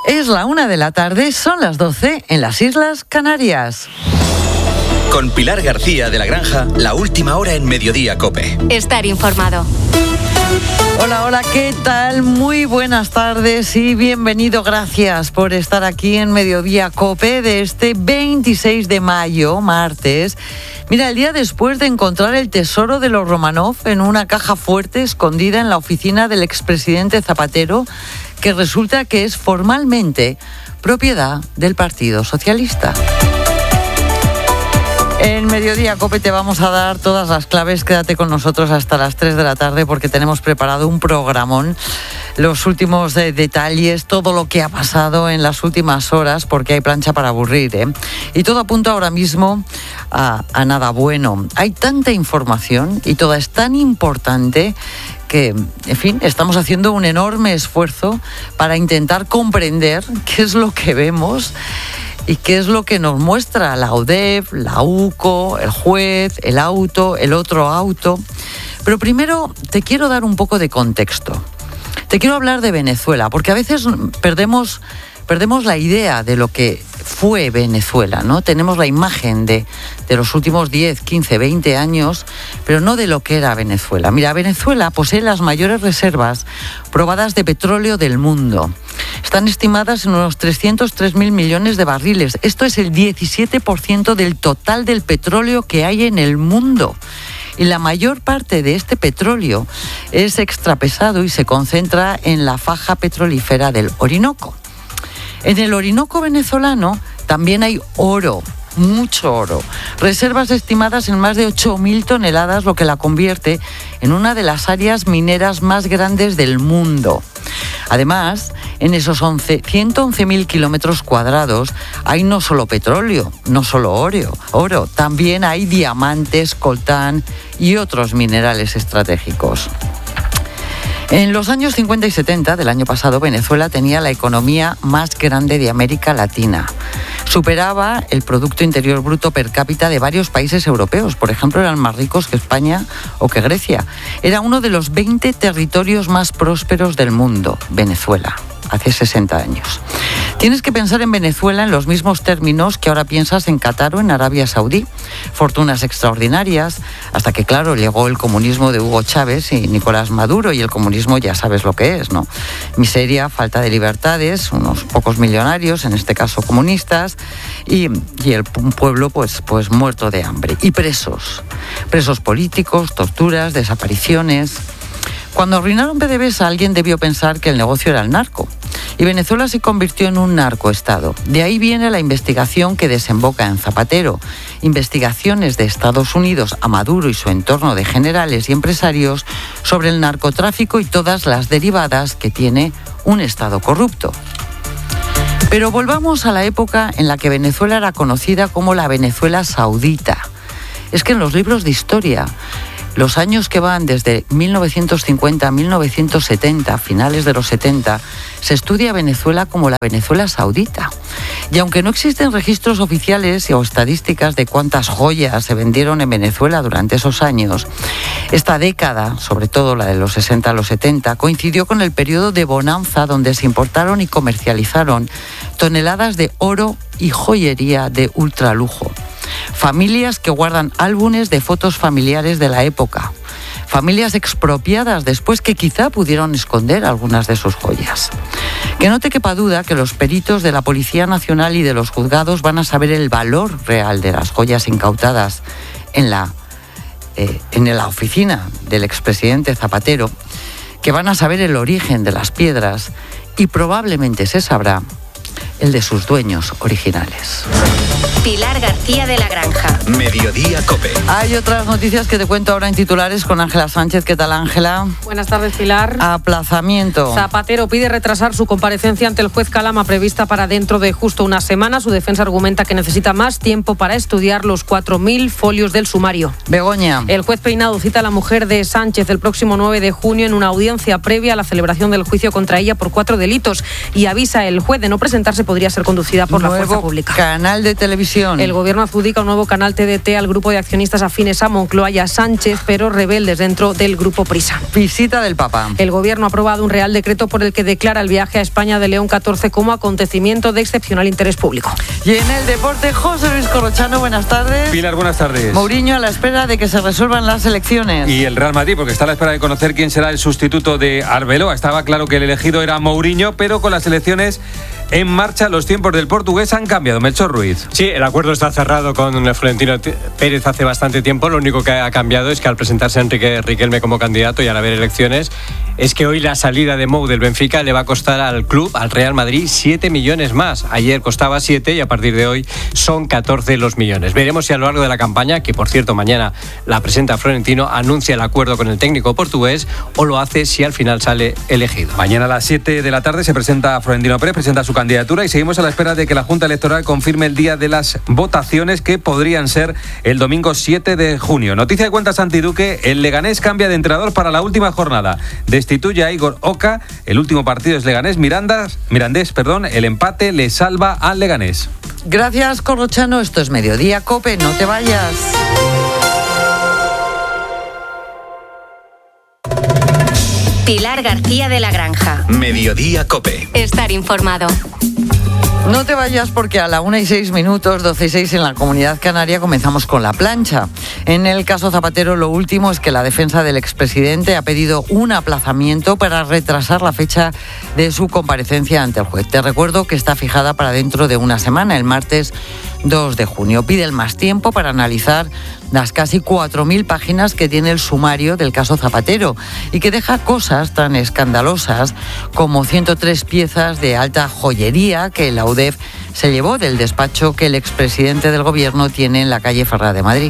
Es la 1:00 p.m, son las 12 en las Islas Canarias. Con Pilar García de la Granja, la última hora en Mediodía COPE. Estar informado. Hola, ¿qué tal? Muy buenas tardes y bienvenido. Gracias por estar aquí en Mediodía COPE de este 26 de mayo, martes. Mira, el día después de encontrar el tesoro de los Romanov en una caja fuerte escondida en la oficina del expresidente Zapatero, que resulta que es formalmente propiedad del Partido Socialista. En Mediodía COPE te vamos a dar todas las claves. Quédate con nosotros hasta las 3 de la tarde porque tenemos preparado un programón. Los últimos detalles, todo lo que ha pasado en las últimas horas, porque hay plancha para aburrir, ¿eh? Y todo apunta ahora mismo a nada bueno. Hay tanta información y toda es tan importante que, en fin, estamos haciendo un enorme esfuerzo para intentar comprender qué es lo que vemos y qué es lo que nos muestra la UDEF, la UCO, el juez, el auto, el otro auto. Pero primero te quiero dar un poco de contexto. Te quiero hablar de Venezuela, porque a veces perdemos la idea de lo que fue Venezuela, ¿no? Tenemos la imagen de los últimos 10, 15, 20 años, pero no de lo que era Venezuela. Mira, Venezuela posee las mayores reservas probadas de petróleo del mundo. Están estimadas en unos 303.000 millones de barriles. Esto es el 17% del total del petróleo que hay en el mundo. Y la mayor parte de este petróleo es extrapesado y se concentra en la faja petrolífera del Orinoco. En el Orinoco venezolano también hay oro, mucho oro. Reservas estimadas en más de 8.000 toneladas, lo que la convierte en una de las áreas mineras más grandes del mundo. Además, en esos 111.000 kilómetros cuadrados hay no solo petróleo, no solo oro, también hay diamantes, coltán y otros minerales estratégicos. En los años 50 y 70 del año pasado, Venezuela tenía la economía más grande de América Latina. Superaba el Producto Interior Bruto per cápita de varios países europeos. Por ejemplo, eran más ricos que España o que Grecia. Era uno de los 20 territorios más prósperos del mundo, Venezuela, hace 60 años. Tienes que pensar en Venezuela en los mismos términos que ahora piensas en Qatar o en Arabia Saudí. Fortunas extraordinarias, hasta que, claro, llegó el comunismo de Hugo Chávez y Nicolás Maduro, y el comunismo ya sabes lo que es, ¿no? Miseria, falta de libertades, unos pocos millonarios, en este caso comunistas, y el pueblo pues muerto de hambre. Y presos políticos, torturas, desapariciones. Cuando arruinaron PDVSA, alguien debió pensar que el negocio era el narco. Y Venezuela se convirtió en un narcoestado. De ahí viene la investigación que desemboca en Zapatero. Investigaciones de Estados Unidos a Maduro y su entorno de generales y empresarios sobre el narcotráfico y todas las derivadas que tiene un Estado corrupto. Pero volvamos a la época en la que Venezuela era conocida como la Venezuela saudita. Es que en los libros de historia, los años que van desde 1950 a 1970, finales de los 70, se estudia Venezuela como la Venezuela saudita. Y aunque no existen registros oficiales o estadísticas de cuántas joyas se vendieron en Venezuela durante esos años, esta década, sobre todo la de los 60 a los 70, coincidió con el periodo de bonanza donde se importaron y comercializaron toneladas de oro y joyería de ultralujo. Familias que guardan álbumes de fotos familiares de la época. Familias expropiadas después que quizá pudieron esconder algunas de sus joyas. Que no te quepa duda que los peritos de la Policía Nacional y de los juzgados van a saber el valor real de las joyas incautadas en la oficina del expresidente Zapatero, que van a saber el origen de las piedras y probablemente se sabrá el de sus dueños originales. Pilar García de la Granja. Mediodía COPE. Hay otras noticias que te cuento ahora en titulares con Ángela Sánchez. ¿Qué tal, Ángela? Buenas tardes, Pilar. Aplazamiento. Zapatero pide retrasar su comparecencia ante el juez Calama prevista para dentro de justo una semana. Su defensa argumenta que necesita más tiempo para estudiar los 4.000 folios del sumario. Begoña. El juez Peinado cita a la mujer de Sánchez el próximo 9 de junio en una audiencia previa a la celebración del juicio contra ella por 4 delitos y avisa el juez de no presentarse podría ser conducida por la fuerza pública. Canal de televisión Televisión. El gobierno adjudica un nuevo canal TDT al grupo de accionistas afines a Moncloa y a Sánchez, pero rebeldes dentro del grupo Prisa. Visita del Papa. El gobierno ha aprobado un real decreto por el que declara el viaje a España de León XIV como acontecimiento de excepcional interés público. Y en el deporte, José Luis Corrochano, buenas tardes. Pilar, buenas tardes. Mourinho a la espera de que se resuelvan las elecciones. Y el Real Madrid, porque está a la espera de conocer quién será el sustituto de Arbeloa. Estaba claro que el elegido era Mourinho, pero con las elecciones en marcha, los tiempos del portugués han cambiado. Melchor Ruiz. Sí, el acuerdo está cerrado con Florentino Pérez hace bastante tiempo. Lo único que ha cambiado es que al presentarse Enrique Riquelme como candidato y al haber elecciones, es que hoy la salida de Mou del Benfica le va a costar al club, al Real Madrid, 7 millones más. Ayer costaba 7 y a partir de hoy son 14 los millones. Veremos si a lo largo de la campaña, que por cierto mañana la presenta Florentino, anuncia el acuerdo con el técnico portugués o lo hace si al final sale elegido. Mañana a las 7 de la tarde se presenta Florentino Pérez, presenta su candidatura y seguimos a la espera de que la Junta Electoral confirme el día de las votaciones, que podrían ser el domingo 7 de junio. Noticia de cuenta Santi Duque, el Leganés cambia de entrenador para la última jornada. Destituye a Igor Oca, el último partido es Leganés-Mirandés, el empate le salva al Leganés. Gracias, Corrochano, esto es Mediodía COPE, no te vayas. Pilar García de la Granja. Mediodía COPE. Estar informado. No te vayas porque a la 1:06, 12:06 en la Comunidad Canaria comenzamos con la plancha. En el caso Zapatero, lo último es que la defensa del expresidente ha pedido un aplazamiento para retrasar la fecha de su comparecencia ante el juez. Te recuerdo que está fijada para dentro de una semana, el martes 2 de junio. Pide el más tiempo para analizar las casi 4.000 páginas que tiene el sumario del caso Zapatero y que deja cosas tan escandalosas como 103 piezas de alta joyería que la UDEF se llevó del despacho que el expresidente del gobierno tiene en la calle Ferrá de Madrid.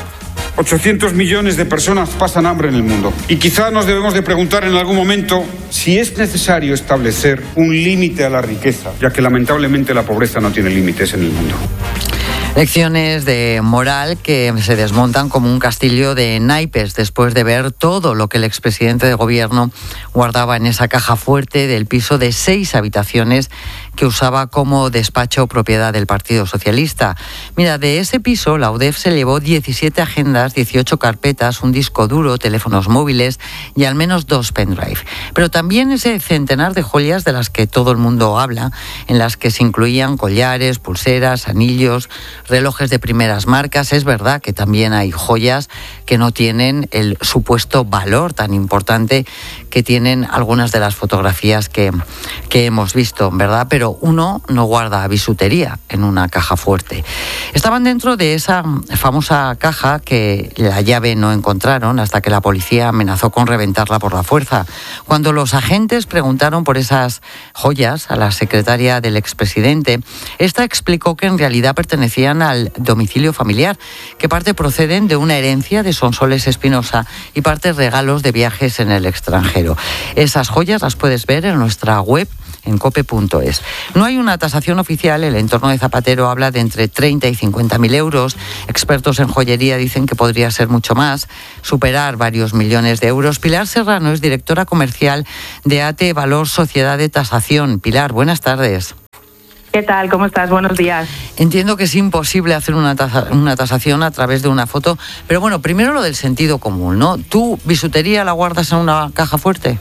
800 millones de personas pasan hambre en el mundo. Y quizá nos debemos de preguntar en algún momento si es necesario establecer un límite a la riqueza, ya que lamentablemente la pobreza no tiene límites en el mundo. Lecciones de moral que se desmontan como un castillo de naipes después de ver todo lo que el expresidente de gobierno guardaba en esa caja fuerte del piso de 6 habitaciones que usaba como despacho propiedad del Partido Socialista. Mira, de ese piso la UDEF se llevó 17 agendas, 18 carpetas, un disco duro, teléfonos móviles y al menos 2 pendrive. Pero también ese centenar de joyas de las que todo el mundo habla, en las que se incluían collares, pulseras, anillos, relojes de primeras marcas. Es verdad que también hay joyas que no tienen el supuesto valor tan importante que tienen algunas de las fotografías que hemos visto, ¿verdad? Pero uno no guarda bisutería en una caja fuerte. Estaban dentro de esa famosa caja que la llave no encontraron hasta que la policía amenazó con reventarla por la fuerza. Cuando los agentes preguntaron por esas joyas a la secretaria del expresidente, esta explicó que en realidad pertenecían al domicilio familiar, que parte proceden de una herencia de Sonsoles Espinosa y parte regalos de viajes en el extranjero. Esas joyas las puedes ver en nuestra web en cope.es. No hay una tasación oficial, el entorno de Zapatero habla de entre 30 y 50.000 euros. Expertos en joyería dicen que podría ser mucho más, superar varios millones de euros. Pilar Serrano es directora comercial de ATE Valor Sociedad de Tasación. Pilar, buenas tardes. ¿Qué tal? ¿Cómo estás? Buenos días. Entiendo que es imposible hacer una tasación a través de una foto, pero bueno, primero lo del sentido común, ¿no? ¿Tú bisutería la guardas en una caja fuerte?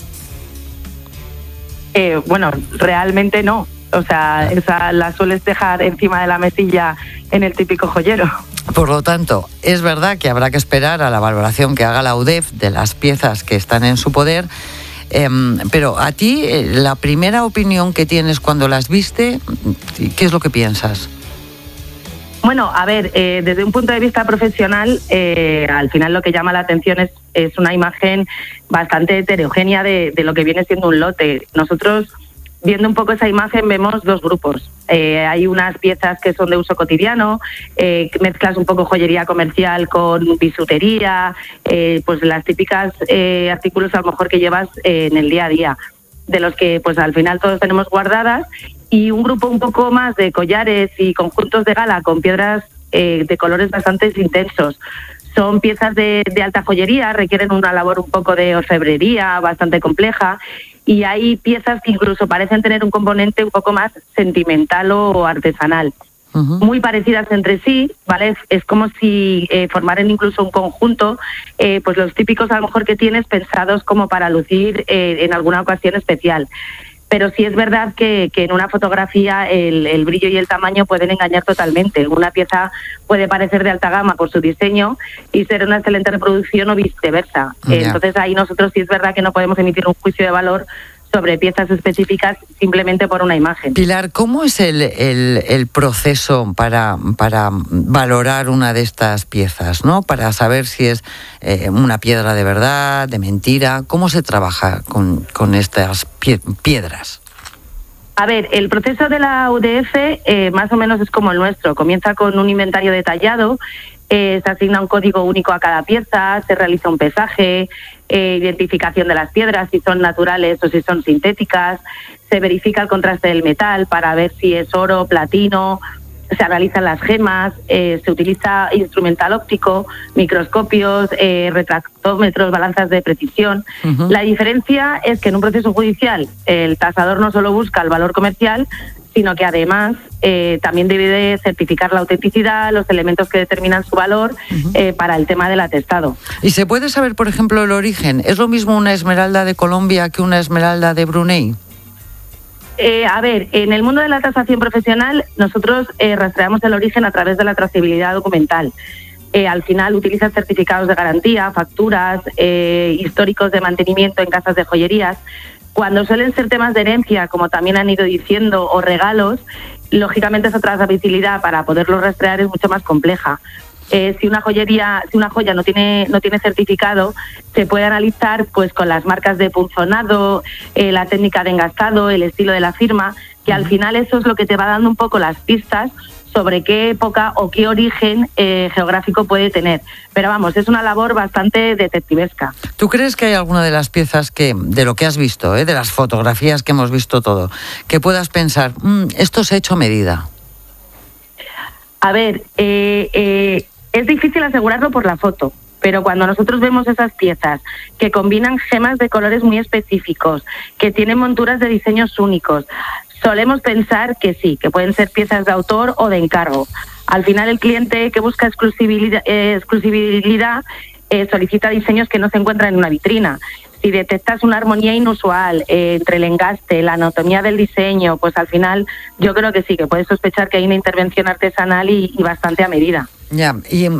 Bueno, realmente no. O sea, esa la sueles dejar encima de la mesilla en el típico joyero. Por lo tanto, es verdad que habrá que esperar a la valoración que haga la UDEF de las piezas que están en su poder, pero a ti, la primera opinión que tienes cuando las viste, ¿qué es lo que piensas? Bueno, a ver, desde un punto de vista profesional, al final lo que llama la atención es una imagen bastante heterogénea de lo que viene siendo un lote. Nosotros, viendo un poco esa imagen, vemos dos grupos. Hay unas piezas que son de uso cotidiano, mezclas un poco joyería comercial con bisutería, pues las típicas artículos a lo mejor que llevas en el día a día, de los que pues al final todos tenemos guardadas, y un grupo un poco más de collares y conjuntos de gala con piedras de colores bastante intensos. Son piezas de alta joyería, requieren una labor un poco de orfebrería bastante compleja, y hay piezas que incluso parecen tener un componente un poco más sentimental o artesanal. muy parecidas entre sí, ¿vale? Es como si formaran incluso un conjunto, pues los típicos a lo mejor que tienes pensados como para lucir en alguna ocasión especial. Pero sí es verdad que en una fotografía el brillo y el tamaño pueden engañar totalmente. Una pieza puede parecer de alta gama por su diseño y ser una excelente reproducción o viceversa. Entonces ahí nosotros sí es verdad que no podemos emitir un juicio de valor sobre piezas específicas simplemente por una imagen. Pilar, ¿cómo es el proceso para valorar una de estas piezas, ¿no? Para saber si es una piedra de verdad, de mentira. ¿Cómo se trabaja con estas piedras? A ver, el proceso de la UDF más o menos es como el nuestro. Comienza con un inventario detallado, se asigna un código único a cada pieza, se realiza un pesaje, identificación de las piedras, si son naturales o si son sintéticas, se verifica el contraste del metal para ver si es oro, platino, se analizan las gemas, se utiliza instrumental óptico, microscopios, retractómetros, balanzas de precisión. La diferencia es que en un proceso judicial el tasador no solo busca el valor comercial, sino que además también debe de certificar la autenticidad, los elementos que determinan su valor para el tema del atestado. ¿Y se puede saber, por ejemplo, el origen? ¿Es lo mismo una esmeralda de Colombia que una esmeralda de Brunei? A ver, en el mundo de la tasación profesional nosotros rastreamos el origen a través de la trazabilidad documental. Al final utilizas certificados de garantía, facturas, históricos de mantenimiento en casas de joyerías. Cuando suelen ser temas de herencia, como también han ido diciendo, o regalos, lógicamente esa trazabilidad para poderlos rastrear es mucho más compleja. Si una joya no tiene certificado, se puede analizar pues con las marcas de punzonado, la técnica de engastado, el estilo de la firma, que al final eso es lo que te va dando un poco las pistas sobre qué época o qué origen geográfico puede tener. Pero vamos, es una labor bastante detectivesca. ¿Tú crees que hay alguna de las piezas de lo que has visto, de las fotografías que hemos visto todo, que puedas pensar, esto se ha hecho a medida? A ver, es difícil asegurarlo por la foto, pero cuando nosotros vemos esas piezas que combinan gemas de colores muy específicos, que tienen monturas de diseños únicos, solemos pensar que sí, que pueden ser piezas de autor o de encargo. Al final el cliente que busca exclusividad solicita diseños que no se encuentran en una vitrina. Si detectas una armonía inusual entre el engaste, la anatomía del diseño, pues al final yo creo que sí, que puedes sospechar que hay una intervención artesanal y bastante a medida. Ya,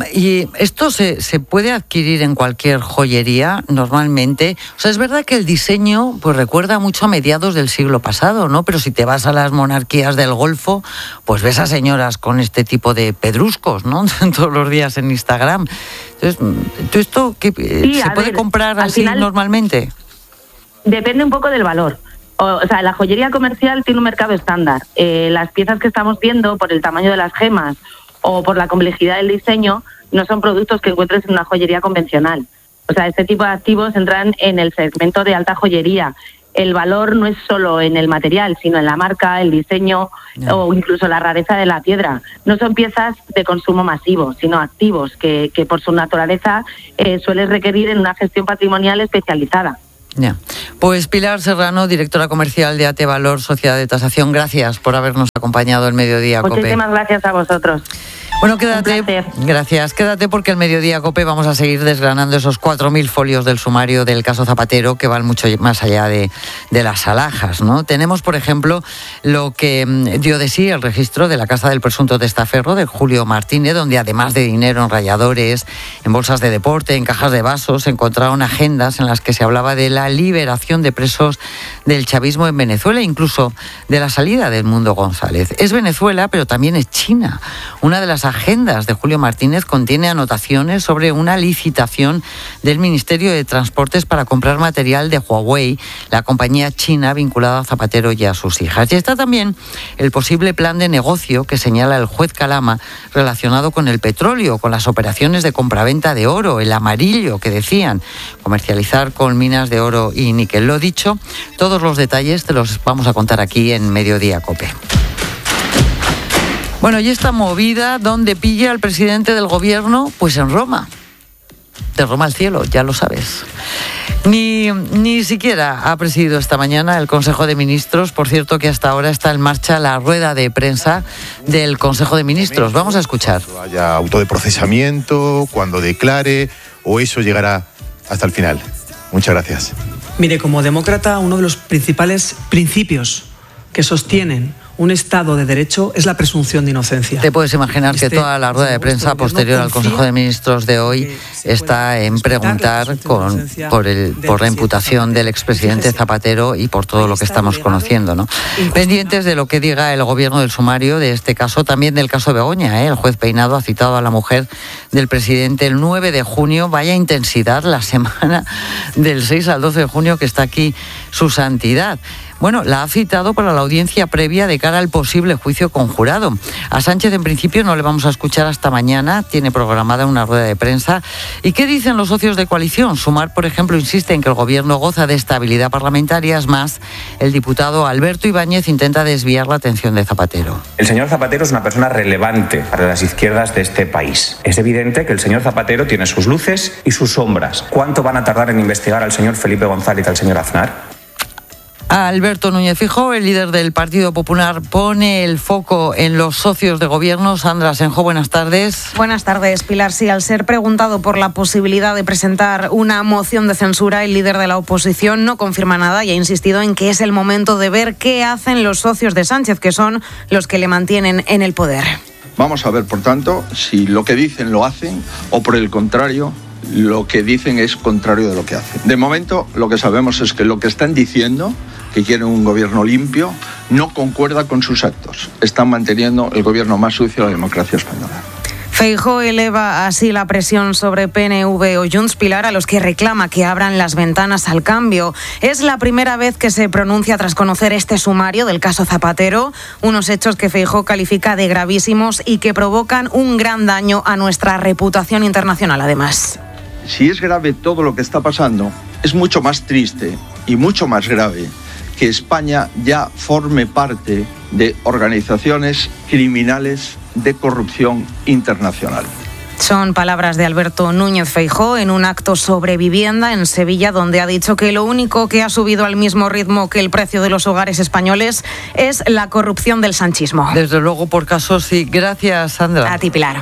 y esto se puede adquirir en cualquier joyería normalmente. O sea, es verdad que el diseño pues recuerda mucho a mediados del siglo pasado, ¿no? Pero si te vas a las monarquías del Golfo, pues ves a señoras con este tipo de pedruscos, ¿no? Todos los días en Instagram. Entonces, ¿tú esto se puede comprar así final, normalmente? Depende un poco del valor. O sea, la joyería comercial tiene un mercado estándar. Las piezas que estamos viendo, por el tamaño de las gemas o por la complejidad del diseño, no son productos que encuentres en una joyería convencional. O sea, este tipo de activos entran en el segmento de alta joyería. El valor no es solo en el material, sino en la marca, el diseño o incluso la rareza de la piedra. No son piezas de consumo masivo, sino activos que por su naturaleza suelen requerir en una gestión patrimonial especializada. Ya. Pues Pilar Serrano, directora comercial de AT Valor, Sociedad de Tasación, gracias por habernos acompañado el Mediodía COPE. Muchísimas gracias a vosotros. Bueno, quédate. Gracias. Quédate porque el Mediodía COPE vamos a seguir desgranando esos 4.000 folios del sumario del caso Zapatero que van mucho más allá de las alhajas, ¿no? Tenemos, por ejemplo, lo que dio de sí el registro de la casa del presunto testaferro de Julio Martínez, donde además de dinero en ralladores, en bolsas de deporte, en cajas de vasos, se encontraron agendas en las que se hablaba de la liberación de presos del chavismo en Venezuela, incluso de la salida del Mundo González. Es Venezuela, pero también es China. Una de las agendas de Julio Martínez contiene anotaciones sobre una licitación del Ministerio de Transportes para comprar material de Huawei, la compañía china vinculada a Zapatero y a sus hijas. Y está también el posible plan de negocio que señala el juez Calama relacionado con el petróleo, con las operaciones de compraventa de oro, el amarillo que decían, comercializar con minas de oro y níquel. Lo dicho, todos los detalles te los vamos a contar aquí en Mediodía COPE. Bueno, y esta movida, ¿dónde pilla al presidente del gobierno? Pues en Roma. De Roma al cielo, ya lo sabes. Ni siquiera ha presidido esta mañana el Consejo de Ministros. Por cierto, que hasta ahora está en marcha la rueda de prensa del Consejo de Ministros. Vamos a escuchar. Haya auto de procesamiento, cuando declare, o eso llegará hasta el final. Muchas gracias. Mire, como demócrata, uno de los principales principios que sostienen un Estado de Derecho es la presunción de inocencia. Te puedes imaginar que toda la rueda de prensa posterior al Consejo de Ministros de hoy está en preguntar por la imputación del expresidente Zapatero y por todo lo que estamos conociendo, ¿no? Pendientes de lo que diga el gobierno del sumario de este caso, también del caso Begoña, ¿eh? El juez Peinado ha citado a la mujer del presidente el 9 de junio. Vaya intensidad la semana del 6 al 12 de junio que está aquí su santidad. Bueno, la ha citado para la audiencia previa de cara al posible juicio conjurado. A Sánchez, en principio, no le vamos a escuchar hasta mañana. Tiene programada una rueda de prensa. ¿Y qué dicen los socios de coalición? Sumar, por ejemplo, insiste en que el gobierno goza de estabilidad parlamentaria. Es más, el diputado Alberto Ibáñez intenta desviar la atención de Zapatero. El señor Zapatero es una persona relevante para las izquierdas de este país. Es evidente que el señor Zapatero tiene sus luces y sus sombras. ¿Cuánto van a tardar en investigar al señor Felipe González y al señor Aznar? Alberto Núñez Feijóo, el líder del Partido Popular, pone el foco en los socios de gobierno. Sandra Asenjo, buenas tardes. Buenas tardes, Pilar. Sí, al ser preguntado por la posibilidad de presentar una moción de censura, el líder de la oposición no confirma nada y ha insistido en que es el momento de ver qué hacen los socios de Sánchez, que son los que le mantienen en el poder. Vamos a ver, por tanto, si lo que dicen lo hacen o, por el contrario, lo que dicen es contrario de lo que hacen. De momento, lo que sabemos es que lo que están diciendo, que quieren un gobierno limpio, no concuerda con sus actos. Están manteniendo el gobierno más sucio de la democracia española. Feijóo eleva así la presión sobre PNV o Junts, Pilar, a los que reclama que abran las ventanas al cambio. Es la primera vez que se pronuncia tras conocer este sumario del caso Zapatero, unos hechos que Feijóo califica de gravísimos y que provocan un gran daño a nuestra reputación internacional, además. Si es grave todo lo que está pasando, es mucho más triste y mucho más grave que España ya forme parte de organizaciones criminales de corrupción internacional. Son palabras de Alberto Núñez Feijóo en un acto sobre vivienda en Sevilla, donde ha dicho que lo único que ha subido al mismo ritmo que el precio de los hogares españoles es la corrupción del sanchismo. Desde luego, por casos sí. Gracias, Sandra. A ti, Pilar.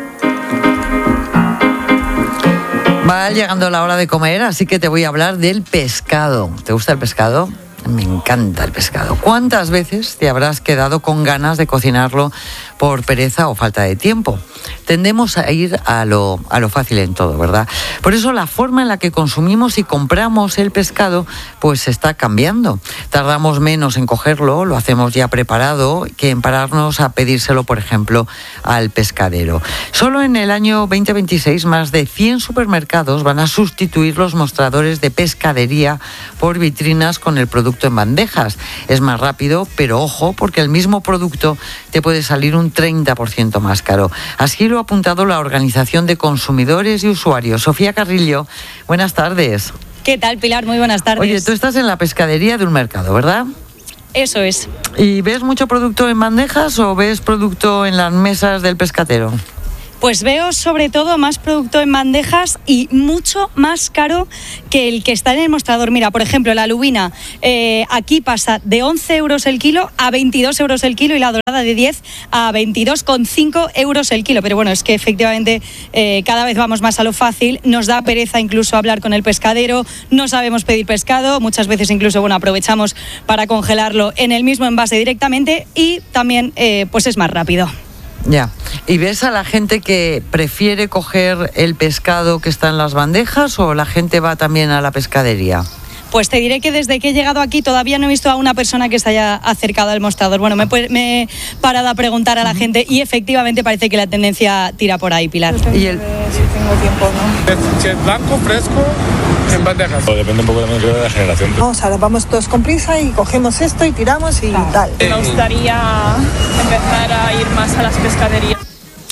Va llegando la hora de comer, así que te voy a hablar del pescado. ¿Te gusta el pescado? Me encanta el pescado. ¿Cuántas veces te habrás quedado con ganas de cocinarlo por pereza o falta de tiempo? Tendemos a ir a lo fácil en todo, ¿verdad? Por eso la forma en la que consumimos y compramos el pescado pues está cambiando. Tardamos menos en cogerlo, lo hacemos ya preparado, que en pararnos a pedírselo, por ejemplo, al pescadero. Solo en el año 2026 más de 100 supermercados van a sustituir los mostradores de pescadería por vitrinas con el producto en bandejas. Es más rápido, pero ojo, porque el mismo producto te puede salir un 30% más caro. Así lo ha apuntado la Organización de Consumidores y Usuarios. Sofía Carrillo, buenas tardes. ¿Qué tal, Pilar? Muy buenas tardes. Oye, tú estás en la pescadería de un mercado, ¿verdad? Eso es. ¿Y ves mucho producto en bandejas o ves producto en las mesas del pescatero? Pues veo sobre todo más producto en bandejas y mucho más caro que el que está en el mostrador. Mira, por ejemplo, la lubina aquí pasa de 11 euros el kilo a 22 euros el kilo y la dorada de 10 a 22,5 euros el kilo. Pero bueno, es que efectivamente cada vez vamos más a lo fácil, nos da pereza incluso hablar con el pescadero, no sabemos pedir pescado, muchas veces incluso aprovechamos para congelarlo en el mismo envase directamente y también pues es más rápido. Ya. ¿Y ves a la gente que prefiere coger el pescado que está en las bandejas o la gente va también a la pescadería? Pues te diré que desde que he llegado aquí todavía no he visto a una persona que se haya acercado al mostrador. Bueno, me he parado a preguntar a la gente y efectivamente parece que la tendencia tira por ahí, Pilar. ¿Y el... Si tengo tiempo, ¿no? Si es blanco, fresco, en bandejas. Depende un poco también, creo, de la generación. Vamos, ahora vamos todos con prisa y cogemos esto y tiramos y tal. Me gustaría empezar a ir más a las pescaderías.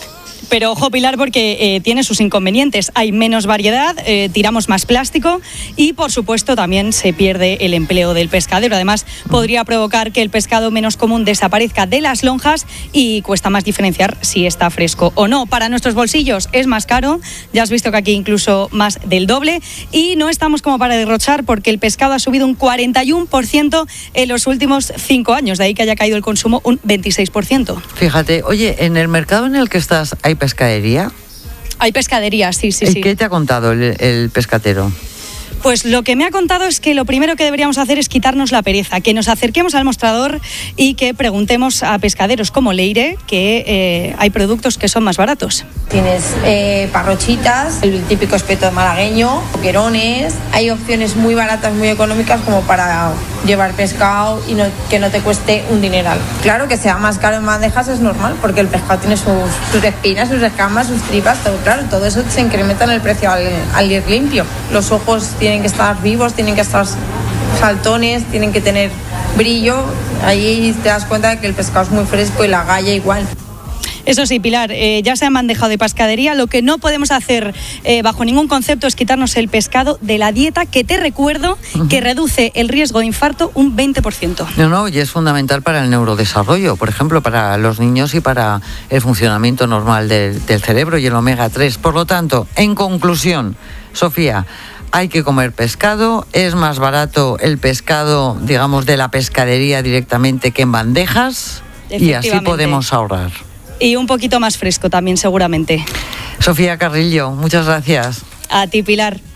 Pero ojo, Pilar, porque tiene sus inconvenientes. Hay menos variedad, tiramos más plástico y, por supuesto, también se pierde el empleo del pescadero. Además, podría provocar que el pescado menos común desaparezca de las lonjas y cuesta más diferenciar si está fresco o no. Para nuestros bolsillos es más caro, ya has visto que aquí incluso más del doble, y no estamos como para derrochar porque el pescado ha subido un 41% en los últimos 5 años, de ahí que haya caído el consumo un 26%. Fíjate, oye, ¿en el mercado en el que estás hay pescadería? Hay pescadería, sí. ¿Y qué te ha contado el pescatero? Pues lo que me ha contado es que lo primero que deberíamos hacer es quitarnos la pereza, que nos acerquemos al mostrador y que preguntemos a pescaderos como Leire que hay productos que son más baratos. Tienes parrochitas, el típico espeto malagueño, querones, hay opciones muy baratas, muy económicas como para llevar pescado y que no te cueste un dineral. Claro que sea más caro en bandejas es normal porque el pescado tiene sus espinas, sus escamas, sus tripas, todo eso se incrementa en el precio al ir limpio. Los ojos tienen que estar vivos, tienen que estar saltones, tienen que tener brillo. Ahí te das cuenta de que el pescado es muy fresco y la galla igual. Eso sí, Pilar, ya se han manejado de pescadería. Lo que no podemos hacer bajo ningún concepto es quitarnos el pescado de la dieta, que te recuerdo que reduce el riesgo de infarto un 20%. No, y es fundamental para el neurodesarrollo, por ejemplo, para los niños y para el funcionamiento normal del cerebro y el omega 3. Por lo tanto, en conclusión, Sofía, hay que comer pescado, es más barato el pescado, digamos, de la pescadería directamente que en bandejas, y así podemos ahorrar. Y un poquito más fresco también, seguramente. Sofía Carrillo, muchas gracias. A ti, Pilar.